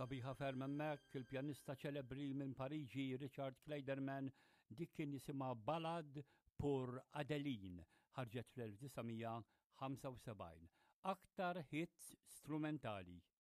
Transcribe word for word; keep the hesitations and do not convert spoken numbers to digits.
Sabiħa ferm hemmhekk il-pjanista ċelebri minn Pariġi Richard Clayderman dik kien jisimha Ballad pour Adeline ħarġet fl-elf tisa' ħamsa u sebgħin. Aktar hits strumentali.